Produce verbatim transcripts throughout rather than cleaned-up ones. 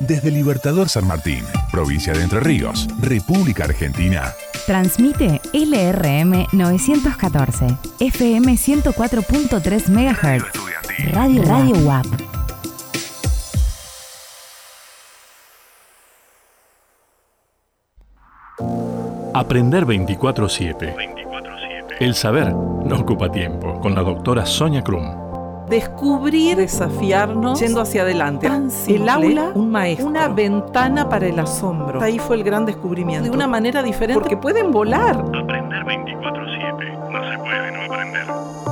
Desde Libertador San Martín, provincia de Entre Ríos, República Argentina. Transmite L R M novecientos catorce, F M ciento cuatro punto tres megahertz. Radio Radio U A P. Aprender veinticuatro siete. El saber no ocupa tiempo. Con la doctora Sonia Krum. Descubrir, desafiarnos, yendo hacia adelante. Tan simple, el aula, un maestro, una ventana para el asombro. Ahí fue el gran descubrimiento. De una manera diferente, porque pueden volar. Aprender veinticuatro siete. No se puede no aprender.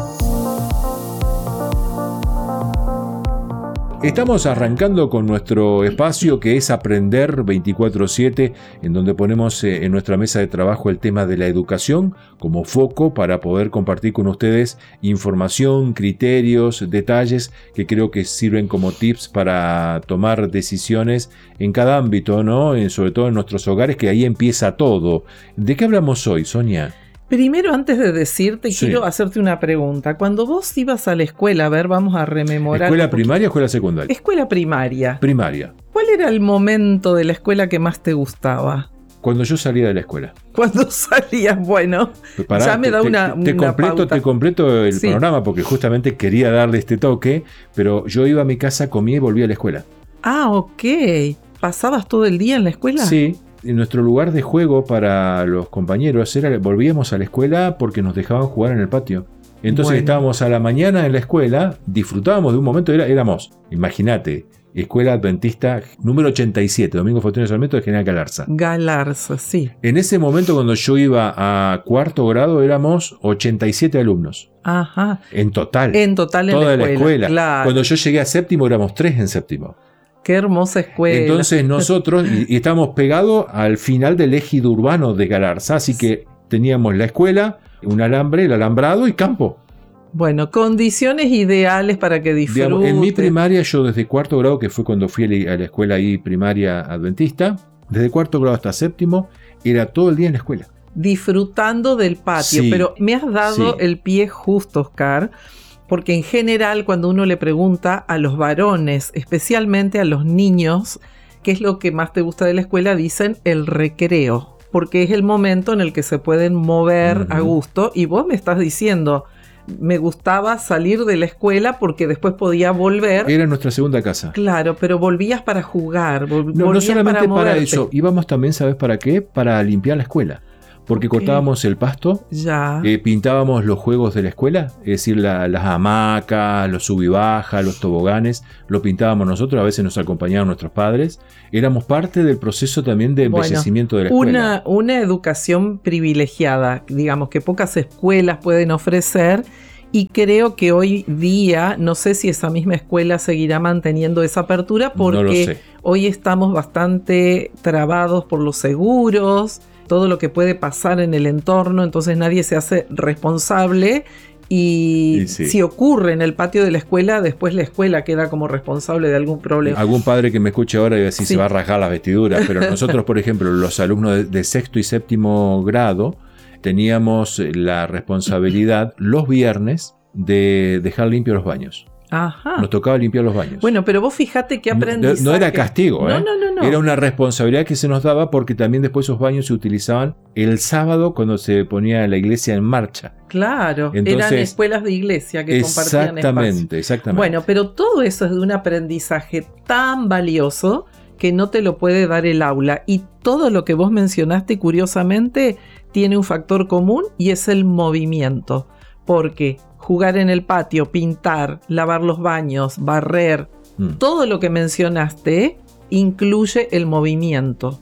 Estamos arrancando con nuestro espacio que es Aprender veinticuatro siete, en donde ponemos eh, en nuestra mesa de trabajo el tema de la educación como foco para poder compartir con ustedes información, criterios, detalles que creo que sirven como tips para tomar decisiones en cada ámbito, ¿no? En, sobre todo en nuestros hogares, que ahí empieza todo. ¿De qué hablamos hoy, Sonia? Primero, antes de decirte, sí. quiero hacerte una pregunta. Cuando vos ibas a la escuela, a ver, vamos a rememorar... ¿Escuela primaria o escuela secundaria? Escuela primaria. Primaria. ¿Cuál era el momento de la escuela que más te gustaba? Cuando yo salía de la escuela. Cuando salías, bueno, Pará, ya me da te, una, te, te una completo, pauta. Te completo el sí. programa porque justamente quería darle este toque, pero yo iba a mi casa, comía y volvía a la escuela. Ah, ok. ¿Pasabas todo el día en la escuela? Sí. En nuestro lugar de juego para los compañeros era, volvíamos a la escuela porque nos dejaban jugar en el patio. Entonces bueno. estábamos a la mañana en la escuela, disfrutábamos de un momento, era, éramos, imagínate, Escuela Adventista número ochenta y siete, Domingo Fortunio Sarmiento de General Galarza. Galarza, sí. En ese momento, cuando yo iba a cuarto grado, éramos ochenta y siete alumnos. Ajá. En total. En total en toda la escuela. la escuela. Claro. Cuando yo llegué a séptimo, éramos tres en séptimo. Qué hermosa escuela. Entonces nosotros, y, y estábamos pegados al final del ejido urbano de Galarza, así que teníamos la escuela, un alambre, el alambrado y campo. Bueno, condiciones ideales para que disfruten. Digamos, en mi primaria, yo desde cuarto grado, que fue cuando fui a la escuela ahí primaria adventista, desde cuarto grado hasta séptimo, era todo el día en la escuela. Disfrutando del patio, sí, pero me has dado sí. el pie justo, Oscar, porque en general cuando uno le pregunta a los varones, especialmente a los niños, qué es lo que más te gusta de la escuela, dicen el recreo, porque es el momento en el que se pueden mover uh-huh. a gusto, y vos me estás diciendo, me gustaba salir de la escuela porque después podía volver. Era nuestra segunda casa. Claro, pero volvías para jugar, vol- no, volvías no solamente para, para moverte. eso, íbamos también, ¿sabes para qué? Para limpiar la escuela. Porque okay. cortábamos el pasto, ya. Eh, pintábamos los juegos de la escuela, es decir, la, las hamacas, los sub y baja, los toboganes, lo pintábamos nosotros, a veces nos acompañaban nuestros padres. Éramos parte del proceso también de embellecimiento bueno, de la escuela. Una, una educación privilegiada, digamos, que pocas escuelas pueden ofrecer, y creo que hoy día, no sé si esa misma escuela seguirá manteniendo esa apertura, porque no lo sé. Hoy estamos bastante trabados por los seguros, todo lo que puede pasar en el entorno, entonces nadie se hace responsable y, y sí. si ocurre en el patio de la escuela, después la escuela queda como responsable de algún problema. Algún padre que me escuche ahora y va a decir sí. se va a rasgar las vestiduras, pero nosotros, por ejemplo, los alumnos de, de sexto y séptimo grado, teníamos la responsabilidad los viernes de dejar limpios los baños. Ajá. Nos tocaba limpiar los baños. Bueno, pero vos fíjate que aprendizaje. No, no era castigo, no, ¿eh? No, no, no. Era una responsabilidad que se nos daba porque también después esos baños se utilizaban el sábado cuando se ponía la iglesia en marcha. Claro, Entonces, eran escuelas de iglesia que compartían espacio. Exactamente, exactamente. Bueno, pero todo eso es de un aprendizaje tan valioso que no te lo puede dar el aula. Y todo lo que vos mencionaste, curiosamente, tiene un factor común y es el movimiento. Porque jugar en el patio, pintar, lavar los baños, barrer, mm. todo lo que mencionaste incluye el movimiento.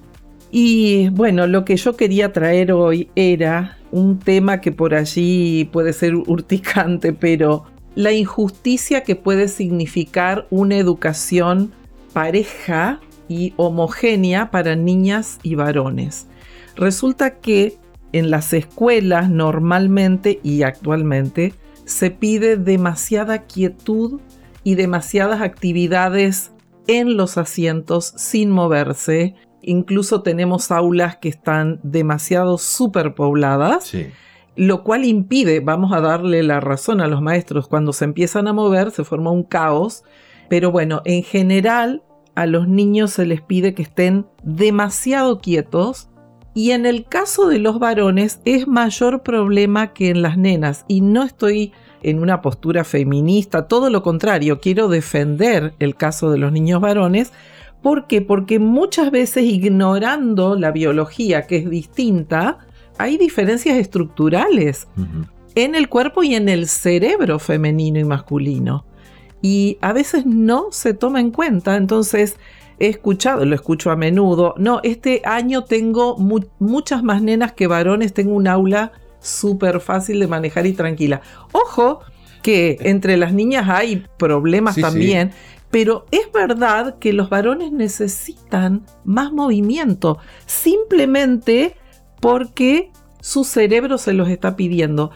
Y bueno, lo que yo quería traer hoy era un tema que por allí puede ser urticante, pero la injusticia que puede significar una educación pareja y homogénea para niñas y varones. Resulta que en las escuelas normalmente y actualmente se pide demasiada quietud y demasiadas actividades en los asientos sin moverse. Incluso tenemos aulas que están demasiado superpobladas, sí. lo cual impide, vamos a darle la razón a los maestros, cuando se empiezan a mover se forma un caos, pero bueno, en general a los niños se les pide que estén demasiado quietos, y en el caso de los varones es mayor problema que en las nenas. Y no estoy en una postura feminista, todo lo contrario, quiero defender el caso de los niños varones. ¿Por qué? Porque muchas veces, ignorando la biología, que es distinta, hay diferencias estructurales uh-huh. en el cuerpo y en el cerebro femenino y masculino. Y a veces no se toma en cuenta. Entonces he escuchado, lo escucho a menudo, no, este año tengo mu- muchas más nenas que varones, tengo un aula súper fácil de manejar y tranquila. Ojo que entre las niñas hay problemas sí, también, sí. Pero es verdad que los varones necesitan más movimiento, simplemente porque su cerebro se los está pidiendo.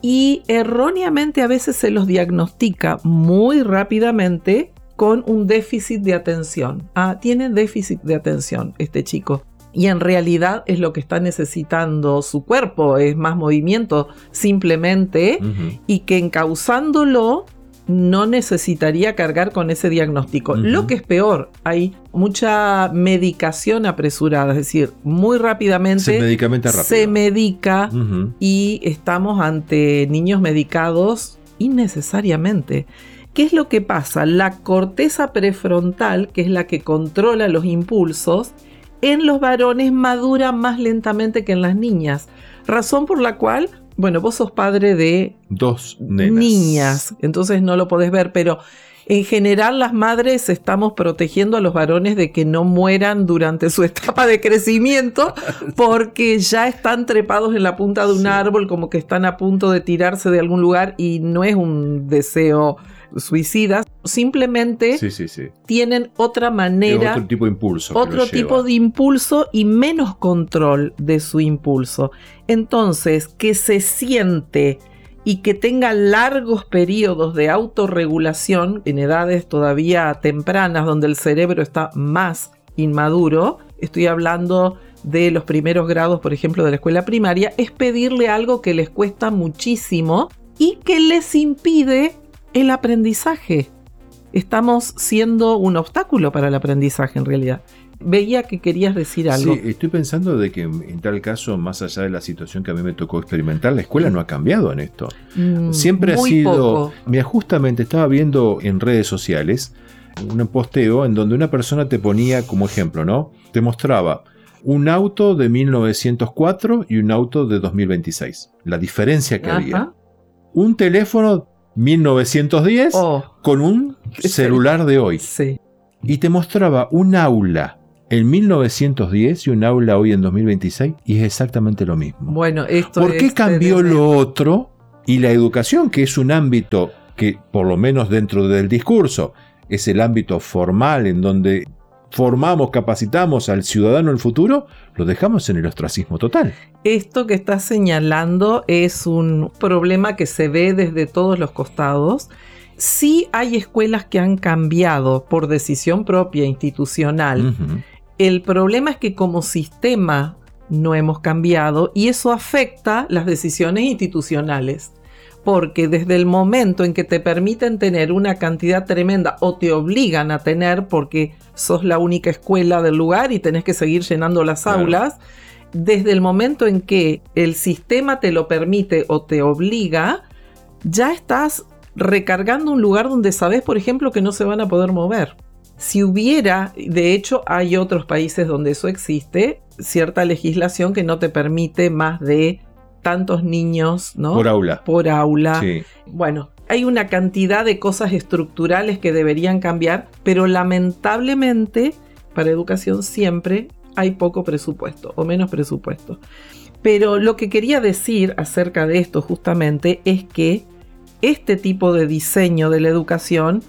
Y erróneamente a veces se los diagnostica muy rápidamente con un déficit de atención. Ah, tiene déficit de atención este chico. Y en realidad es lo que está necesitando su cuerpo, es más movimiento simplemente, uh-huh. y que encauzándolo no necesitaría cargar con ese diagnóstico. Uh-huh. Lo que es peor, hay mucha medicación apresurada, es decir, muy rápidamente se, medicamenta rápido. se medica uh-huh. y estamos ante niños medicados innecesariamente. ¿Qué es lo que pasa? La corteza prefrontal, que es la que controla los impulsos, en los varones madura más lentamente que en las niñas. Razón por la cual, bueno, vos sos padre de dos nenas. niñas, entonces no lo podés ver, pero en general las madres estamos protegiendo a los varones de que no mueran durante su etapa de crecimiento, porque ya están trepados en la punta de un sí. árbol, como que están a punto de tirarse de algún lugar, y no es un deseo suicida, simplemente sí, sí, sí. tienen otra manera, otro tipo de impulso, otro tipo de impulso y menos control de su impulso. Entonces, que se siente y que tenga largos periodos de autorregulación en edades todavía tempranas, donde el cerebro está más inmaduro, estoy hablando de los primeros grados, por ejemplo, de la escuela primaria, es pedirle algo que les cuesta muchísimo y que les impide el aprendizaje. Estamos siendo un obstáculo para el aprendizaje en realidad. Veía que querías decir algo. Sí, estoy pensando de que en tal caso, más allá de la situación que a mí me tocó experimentar, la escuela no ha cambiado en esto. Mm, Siempre ha sido... Poco. Mira, justamente estaba viendo en redes sociales un posteo en donde una persona te ponía como ejemplo, ¿no? Te mostraba un auto de mil novecientos cuatro y un auto de dos mil veintiséis. La diferencia que Ajá. había. Un teléfono mil novecientos diez oh. con un celular de hoy. Sí. Y te mostraba un aula en mil novecientos diez y un aula hoy en dos mil veintiséis, y es exactamente lo mismo. Bueno, esto ¿Por qué es cambió de... lo otro? Y la educación, que es un ámbito que, por lo menos dentro del discurso, es el ámbito formal en donde formamos, capacitamos al ciudadano del futuro, lo dejamos en el ostracismo total. Esto que estás señalando es un problema que se ve desde todos los costados. Sí hay escuelas que han cambiado por decisión propia institucional. Uh-huh. El problema es que como sistema no hemos cambiado, y eso afecta las decisiones institucionales. Porque desde el momento en que te permiten tener una cantidad tremenda o te obligan a tener porque sos la única escuela del lugar y tenés que seguir llenando las claro. aulas, desde el momento en que el sistema te lo permite o te obliga, ya estás recargando un lugar donde sabés, por ejemplo, que no se van a poder mover. Si hubiera, de hecho hay otros países donde eso existe, cierta legislación que no te permite más de tantos niños, ¿no? Por aula. Por aula. Sí. Bueno, hay una cantidad de cosas estructurales que deberían cambiar, pero lamentablemente para educación siempre hay poco presupuesto o menos presupuesto. Pero lo que quería decir acerca de esto justamente es que este tipo de diseño de la educación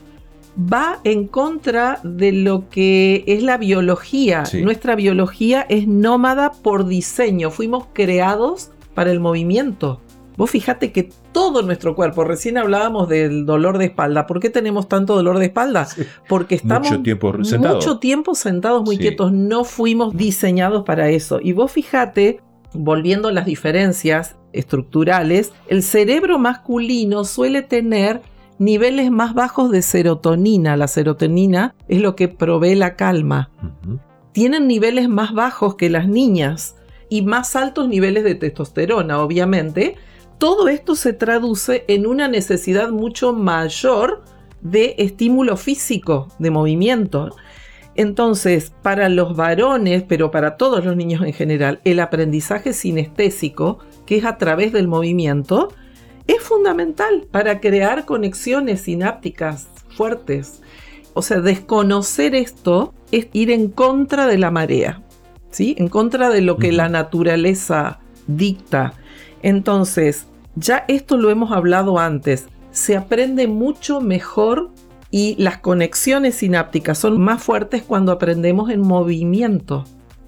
va en contra de lo que es la biología. Sí. Nuestra biología es nómada por diseño. Fuimos creados para el movimiento. Vos fíjate que todo nuestro cuerpo, recién hablábamos del dolor de espalda. ¿Por qué tenemos tanto dolor de espalda? Sí. Porque estamos mucho tiempo sentados, mucho tiempo sentados muy sí. quietos. No fuimos diseñados para eso. Y vos fíjate, volviendo a las diferencias estructurales, el cerebro masculino suele tener niveles más bajos de serotonina. La serotonina es lo que provee la calma. Uh-huh. Tienen niveles más bajos que las niñas y más altos niveles de testosterona, obviamente. Todo esto se traduce en una necesidad mucho mayor de estímulo físico, de movimiento. Entonces, para los varones, pero para todos los niños en general, el aprendizaje sinestésico, que es a través del movimiento, es fundamental para crear conexiones sinápticas fuertes. O sea, desconocer esto es ir en contra de la marea, ¿sí? En contra de lo que uh-huh. la naturaleza dicta. Entonces, ya esto lo hemos hablado antes, se aprende mucho mejor y las conexiones sinápticas son más fuertes cuando aprendemos en movimiento.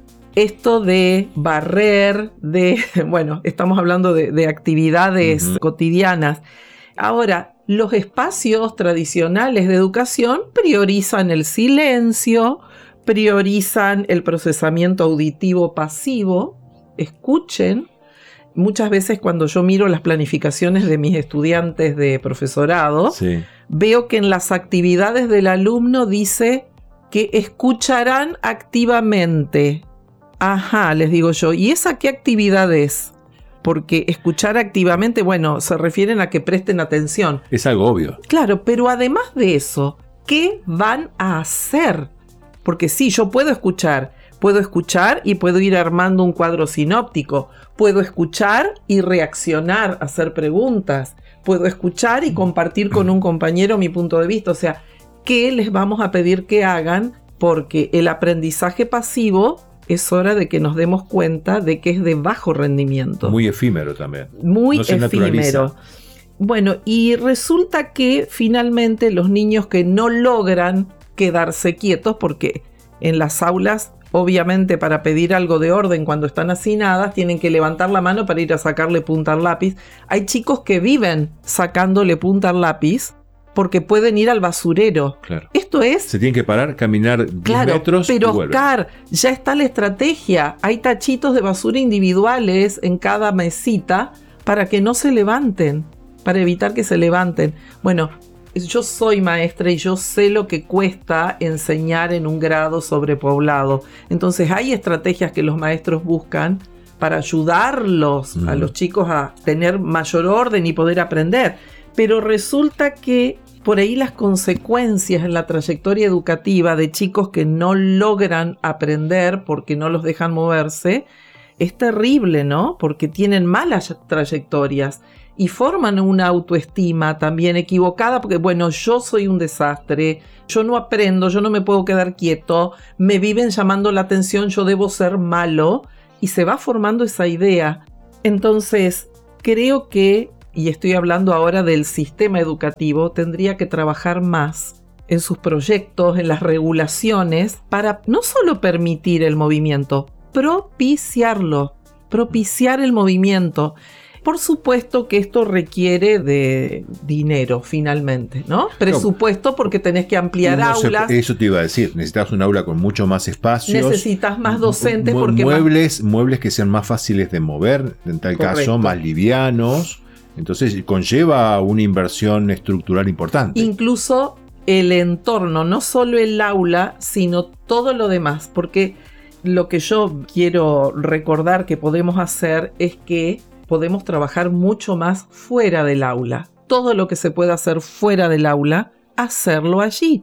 Esto de barrer, de, bueno, estamos hablando de, de actividades uh-huh. cotidianas. Ahora, los espacios tradicionales de educación priorizan el silencio, priorizan el procesamiento auditivo pasivo. Escuchen. Muchas veces cuando yo miro las planificaciones de mis estudiantes de profesorado, sí. veo que en las actividades del alumno dice que escucharán activamente. Ajá, les digo yo, ¿y esa qué actividad es? Porque escuchar activamente, bueno, se refieren a que presten atención. Es algo obvio. Claro, pero además de eso, ¿qué van a hacer? Porque sí, yo puedo escuchar, puedo escuchar y puedo ir armando un cuadro sinóptico. Puedo escuchar y reaccionar, hacer preguntas. Puedo escuchar y compartir con un compañero mi punto de vista. O sea, ¿qué les vamos a pedir que hagan? Porque el aprendizaje pasivo es hora de que nos demos cuenta de que es de bajo rendimiento. Muy efímero también. Muy no se efímero. Naturaliza. Bueno, y resulta que finalmente los niños que no logran quedarse quietos, porque en las aulas, obviamente para pedir algo de orden cuando están hacinadas, tienen que levantar la mano para ir a sacarle punta al lápiz. Hay chicos que viven sacándole punta al lápiz porque pueden ir al basurero. Claro. Esto es... Se tienen que parar, caminar diez claro, metros pero y vuelven. Oscar, ya está la estrategia. Hay tachitos de basura individuales en cada mesita para que no se levanten, para evitar que se levanten. Bueno, yo soy maestra y yo sé lo que cuesta enseñar en un grado sobrepoblado. Entonces hay estrategias que los maestros buscan para ayudarlos mm. a los chicos a tener mayor orden y poder aprender. Pero resulta que por ahí las consecuencias en la trayectoria educativa de chicos que no logran aprender porque no los dejan moverse es terrible, ¿no? Porque tienen malas trayectorias y forman una autoestima también equivocada porque, bueno, yo soy un desastre, yo no aprendo, yo no me puedo quedar quieto, me viven llamando la atención, yo debo ser malo, y se va formando esa idea. Entonces, creo que, y estoy hablando ahora del sistema educativo, tendría que trabajar más en sus proyectos, en las regulaciones, para no solo permitir el movimiento, propiciarlo, propiciar el movimiento. Por supuesto que esto requiere de dinero finalmente, ¿no? Presupuesto porque tenés que ampliar no aulas. Se, eso te iba a decir, necesitas un aula con mucho más espacios. Necesitas más docentes mu- porque... Muebles, más... muebles que sean más fáciles de mover, en tal Correcto. Caso más livianos. Entonces conlleva una inversión estructural importante. Incluso el entorno, no solo el aula, sino todo lo demás. Porque lo que yo quiero recordar que podemos hacer es que podemos trabajar mucho más fuera del aula. Todo lo que se pueda hacer fuera del aula, hacerlo allí.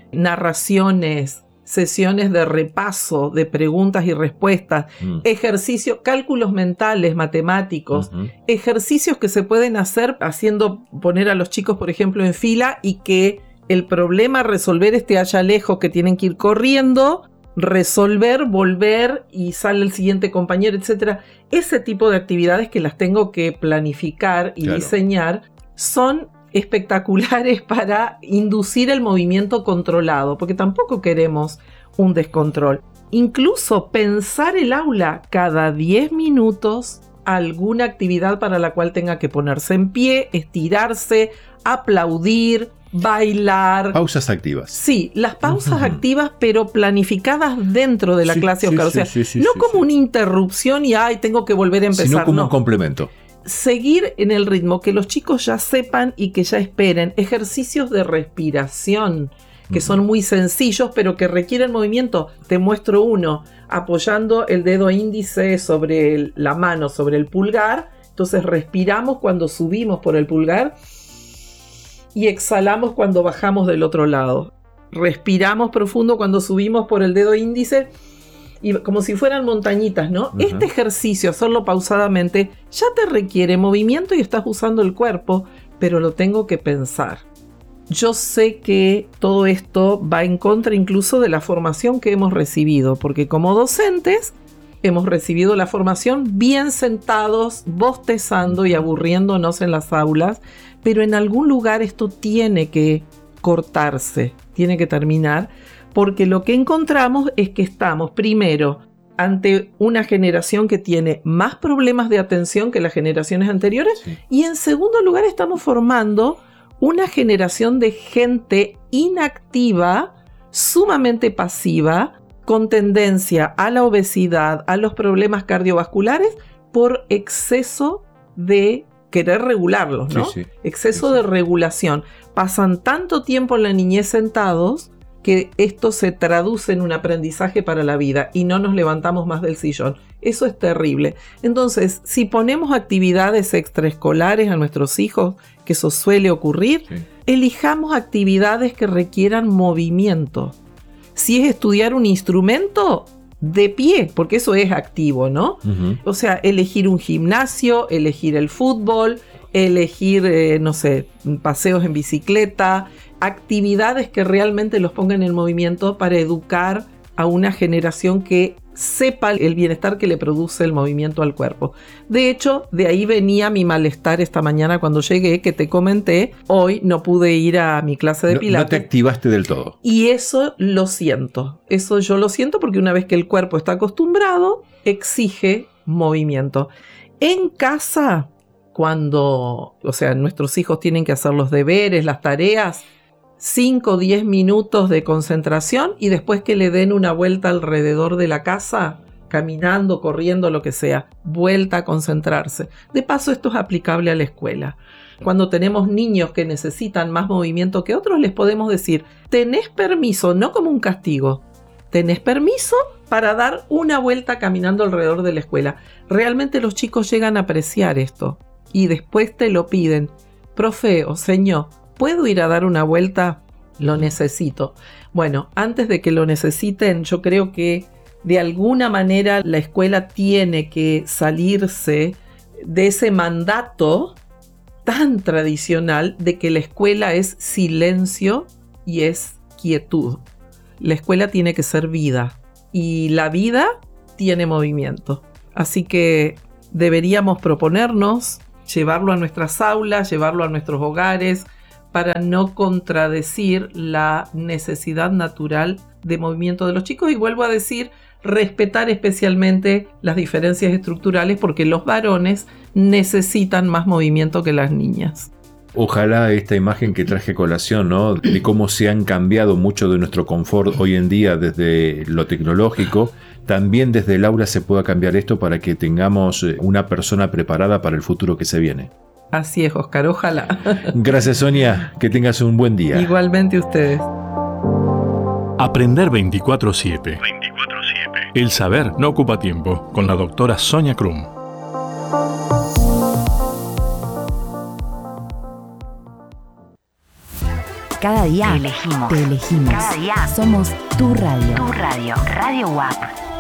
Narraciones, sesiones de repaso, de preguntas y respuestas, mm. ejercicios, cálculos mentales, matemáticos, uh-huh. ejercicios que se pueden hacer haciendo, poner a los chicos, por ejemplo, en fila y que el problema a resolver esté allá lejos, que tienen que ir corriendo, resolver, volver y sale el siguiente compañero, etcétera. Ese tipo de actividades que las tengo que planificar y claro. diseñar son espectaculares para inducir el movimiento controlado, porque tampoco queremos un descontrol. Incluso pensar el aula cada diez minutos, alguna actividad para la cual tenga que ponerse en pie, estirarse, aplaudir, bailar. Pausas activas. Sí, las pausas uh-huh. activas, pero planificadas dentro de la sí, clase, sí, Oscar. sí, o sea, sí, sí, no sí, como sí. una interrupción y ay, tengo que volver a empezar. Sino como no. un complemento. seguir en el ritmo, que los chicos ya sepan y que ya esperen ejercicios de respiración, que son muy sencillos, pero que requieren movimiento. Te muestro uno, apoyando el dedo índice sobre el, la mano, sobre el pulgar. Entonces respiramos cuando subimos por el pulgar y exhalamos cuando bajamos del otro lado. Respiramos profundo cuando subimos por el dedo índice y como si fueran montañitas, ¿no? Uh-huh. Este ejercicio, hacerlo pausadamente, ya te requiere movimiento y estás usando el cuerpo, pero lo tengo que pensar. Yo sé que todo esto va en contra incluso de la formación que hemos recibido, porque como docentes hemos recibido la formación bien sentados, bostezando y aburriéndonos en las aulas, pero en algún lugar esto tiene que cortarse, tiene que terminar, porque lo que encontramos es que estamos primero ante una generación que tiene más problemas de atención que las generaciones anteriores, sí. Y en segundo lugar estamos formando una generación de gente inactiva, sumamente pasiva, con tendencia a la obesidad, a los problemas cardiovasculares, por exceso de querer regularlos, ¿no? Sí, sí. Exceso sí, sí. de regulación. Pasan tanto tiempo en la niñez sentados que esto se traduce en un aprendizaje para la vida y no nos levantamos más del sillón. Eso es terrible. Entonces, si ponemos actividades extraescolares a nuestros hijos, que eso suele ocurrir, sí. Elijamos actividades que requieran movimiento. Si es estudiar un instrumento, de pie, porque eso es activo, ¿no? Uh-huh. O sea, elegir un gimnasio, elegir el fútbol, elegir, eh, no sé, paseos en bicicleta, actividades que realmente los pongan en movimiento para educar a una generación que sepa el bienestar que le produce el movimiento al cuerpo. De hecho, de ahí venía mi malestar esta mañana cuando llegué, que te comenté. Hoy no pude ir a mi clase de no, pilates. No te activaste del todo. Y eso lo siento. Eso yo lo siento porque una vez que el cuerpo está acostumbrado, exige movimiento. En casa, cuando, o sea, nuestros hijos tienen que hacer los deberes, las tareas, cinco o diez minutos de concentración y después que le den una vuelta alrededor de la casa, caminando, corriendo, lo que sea, vuelta a concentrarse. De paso, esto es aplicable a la escuela. Cuando tenemos niños que necesitan más movimiento que otros, les podemos decir, tenés permiso, no como un castigo, tenés permiso para dar una vuelta caminando alrededor de la escuela. Realmente los chicos llegan a apreciar esto y después te lo piden. Profe o señor, ¿puedo ir a dar una vuelta? Lo necesito. Bueno, antes de que lo necesiten, yo creo que de alguna manera la escuela tiene que salirse de ese mandato tan tradicional de que la escuela es silencio y es quietud. La escuela tiene que ser vida y la vida tiene movimiento. Así que deberíamos proponernos llevarlo a nuestras aulas, llevarlo a nuestros hogares, para no contradecir la necesidad natural de movimiento de los chicos. Y vuelvo a decir, respetar especialmente las diferencias estructurales, porque los varones necesitan más movimiento que las niñas. Ojalá esta imagen que traje a colación, ¿no?, de cómo se han cambiado mucho de nuestro confort hoy en día desde lo tecnológico, también desde el aula se pueda cambiar esto para que tengamos una persona preparada para el futuro que se viene. Así es, Oscar, ojalá. Gracias, Sonia, que tengas un buen día. Igualmente ustedes. Aprender veinticuatro siete. veinticuatro siete. El saber no ocupa tiempo, con la doctora Sonia Krum. Cada día te elegimos. Te elegimos. Cada día somos tu radio. Tu radio. Radio U A P.